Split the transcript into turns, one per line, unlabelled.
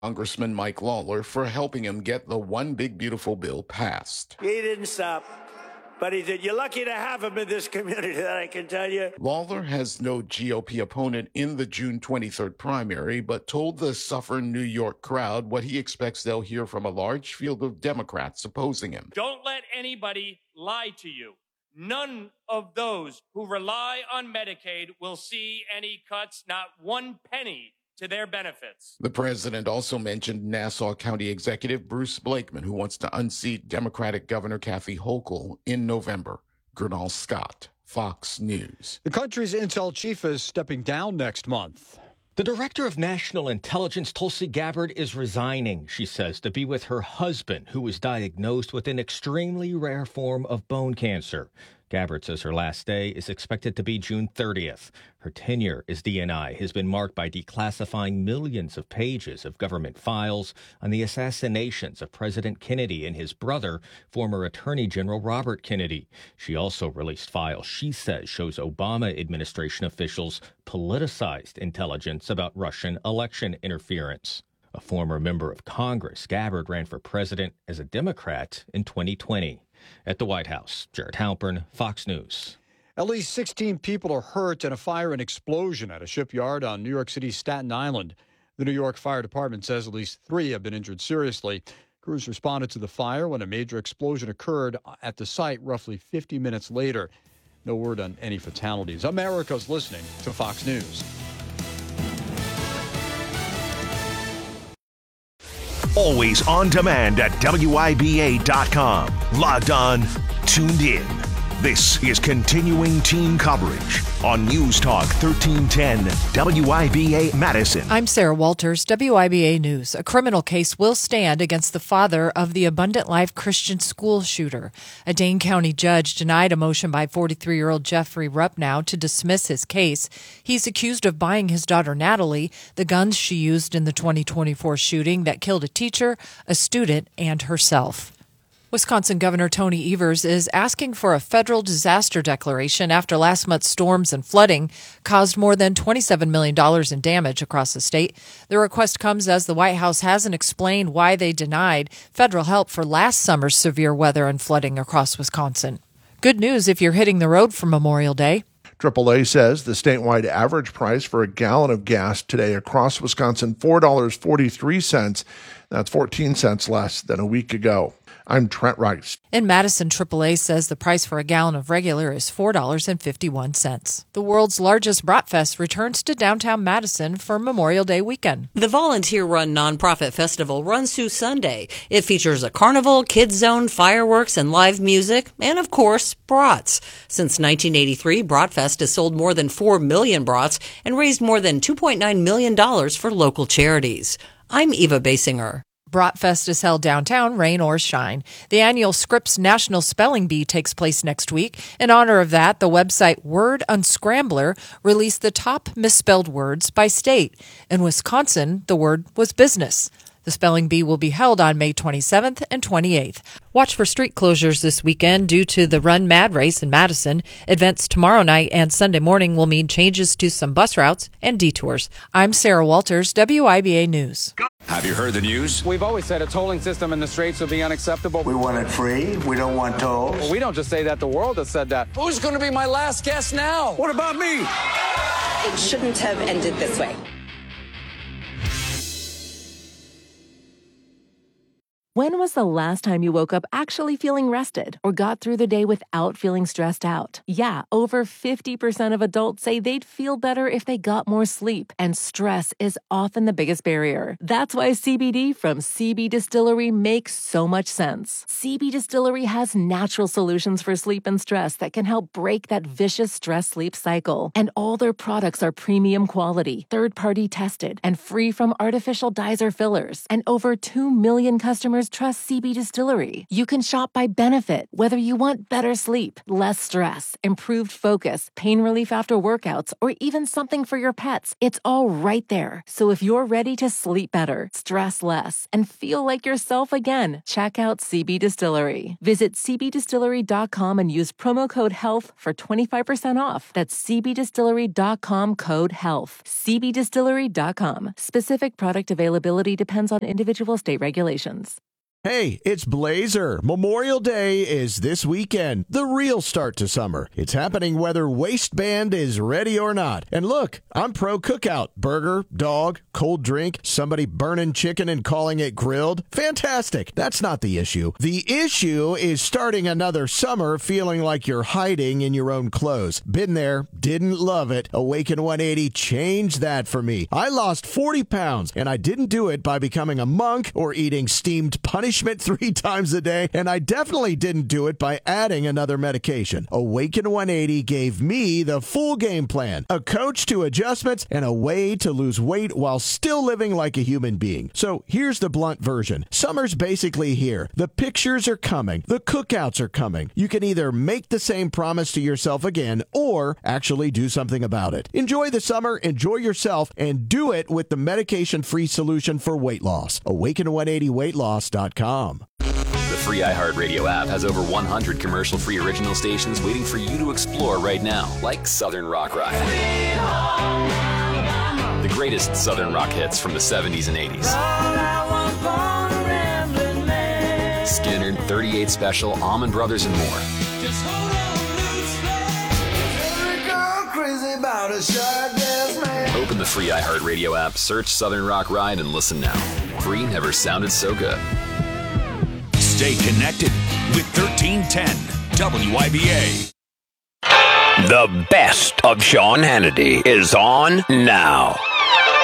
Congressman Mike Lawler for helping him get the One Big Beautiful Bill passed.
He didn't stop. But he said, you're lucky to have him in this community, that I can tell you.
Lawler has no GOP opponent in the June 23rd primary, but told the suffering New York crowd what he expects they'll hear from a large field of Democrats opposing him.
Don't let anybody lie to you. None of those who rely on Medicaid will see any cuts, not one penny to their benefits.
The president also mentioned Nassau County Executive Bruce Blakeman, who wants to unseat Democratic Governor Kathy Hochul in November. Gernal Scott, Fox News.
The country's intel chief is stepping down next month.
The director of national intelligence, Tulsi Gabbard, is resigning, she says, to be with her husband, who was diagnosed with an extremely rare form of bone cancer. Gabbard says her last day is expected to be June 30th. Her tenure as DNI has been marked by declassifying millions of pages of government files on the assassinations of President Kennedy and his brother, former Attorney General Robert Kennedy. She also released files she says shows Obama administration officials politicized intelligence about Russian election interference. A former member of Congress, Gabbard ran for president as a Democrat in 2020. At the White House, Jared Halpern, Fox News.
At least 16 people are hurt in a fire and explosion at a shipyard on New York City's Staten Island. The New York Fire Department says at least 3 have been injured seriously. Crews responded to the fire when a major explosion occurred at the site roughly 50 minutes later. No word on any fatalities. America's listening to Fox News.
Always on demand at WIBA.com. Logged on, tuned in. This is continuing team coverage on News Talk 1310 WIBA Madison.
I'm Sarah Walters, WIBA News. A criminal case will stand against the father of the Abundant Life Christian school shooter. A Dane County judge denied a motion by 43-year-old Jeffrey Rupnow to dismiss his case. He's accused of buying his daughter Natalie the guns she used in the 2024 shooting that killed a teacher, a student, and herself. Wisconsin Governor Tony Evers is asking for a federal disaster declaration after last month's storms and flooding caused more than $27 million in damage across the state. The request comes as the White House hasn't explained why they denied federal help for last summer's severe weather and flooding across Wisconsin. Good news if you're hitting the road for Memorial Day.
AAA says the statewide average price for a gallon of gas today across Wisconsin, $4.43. That's 14 cents less than a week ago. I'm Trent Rice.
In Madison, AAA says the price for a gallon of regular is $4.51. The world's largest Bratfest returns to downtown Madison for Memorial Day weekend.
The volunteer-run nonprofit festival runs through Sunday. It features a carnival, kids zone, fireworks, and live music, and of course, brats. Since 1983, Bratfest has sold more than 4 million brats and raised more than $2.9 million for local charities. I'm Eva Basinger.
Bratfest is held downtown, rain or shine. The annual Scripps National Spelling Bee takes place next week. In honor of that, the website Word Unscrambler released the top misspelled words by state. In Wisconsin, the word was business. The spelling bee will be held on May 27th and 28th. Watch for street closures this weekend due to the Run Mad race in Madison. Events tomorrow night and Sunday morning will mean changes to some bus routes and detours. I'm Sarah Walters, WIBA News.
Have you heard the news?
We've always said a tolling system in the straits would be unacceptable.
We want it free. We don't want tolls.
Well, we don't just say that. The world has said that. Who's going to be my last guest now?
What about me?
It shouldn't have ended this way.
When was the last time you woke up actually feeling rested or got through the day without feeling stressed out? Yeah, over 50% of adults say they'd feel better if they got more sleep, and stress is often the biggest barrier. That's why CBD from CB Distillery makes so much sense. CB Distillery has natural solutions for sleep and stress that can help break that vicious stress-sleep cycle. And all their products are premium quality, third-party tested, and free from artificial dyes or fillers. And over 2 million customers customers trust CB Distillery. You can shop by benefit, whether you want better sleep, less stress, improved focus, pain relief after workouts, or even something for your pets. It's all right there. So if you're ready to sleep better, stress less, and feel like yourself again, check out CB Distillery. Visit cbdistillery.com and use promo code HEALTH for 25% off. That's cbdistillery.com, code HEALTH. cbdistillery.com. Specific product availability depends on individual state regulations.
Hey, it's Blazer. Memorial Day is this weekend, the real start to summer. It's happening whether Waistband is ready or not. And look, I'm pro cookout. Burger, dog, cold drink, somebody burning chicken and calling it grilled. Fantastic. That's not the issue. The issue is starting another summer feeling like you're hiding in your own clothes. Been there, didn't love it. Awaken 180 changed that for me. I lost 40 pounds, and I didn't do it by becoming a monk or eating steamed punishment 3 times a day, and I definitely didn't do it by adding another medication. Awaken 180 gave me the full game plan, a coach to adjustments, and a way to lose weight while still living like a human being. So here's the blunt version. Summer's basically here. The pictures are coming. The cookouts are coming. You can either make the same promise to yourself again or actually do something about it. Enjoy the summer, enjoy yourself, and do it with the medication-free solution for weight loss. Awaken180weightloss.com.
The free iHeartRadio app has over 100 commercial-free original stations waiting for you to explore right now, like Southern Rock Ride. The greatest Southern rock hits from the 70s and 80s. Skinner, 38 Special, Allman Brothers, and more. Open the free iHeartRadio app, search Southern Rock Ride, and listen now. Free never sounded so good.
Stay connected with 1310 WIBA.
The best of Sean Hannity is on now.